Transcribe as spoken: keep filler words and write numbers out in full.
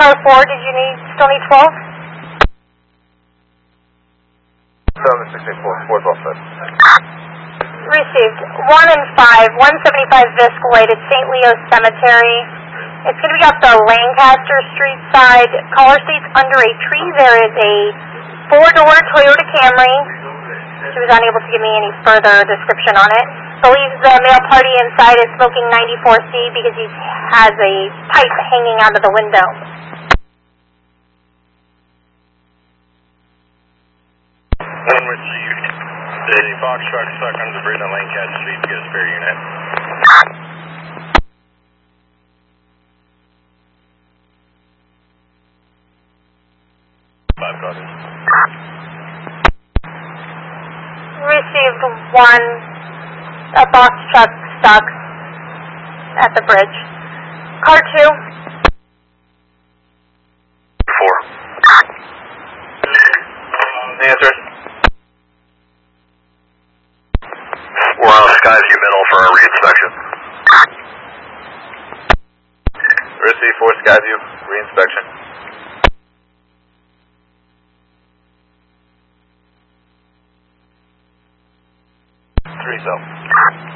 Car four, did you need, still need twelve? seven six eight four, four twelve set. Received. one and five, one seventy-five Viscoid at Saint Leo's Cemetery. It's going to be off the Lancaster Street side. Caller states under a tree there is a four-door Toyota Camry. She was unable to give me any further description on it. Believes the male party inside is smoking ninety-four C because he has a pipe hanging out of the window. One received. The box truck stuck under the bridge on Lancaster Street to get a spare unit. Five copies. Received one, a box truck stuck at the bridge. Car two. Four. Answer. We're on Skyview Middle for our reinspection. Receive four Skyview, reinspection. Three cell.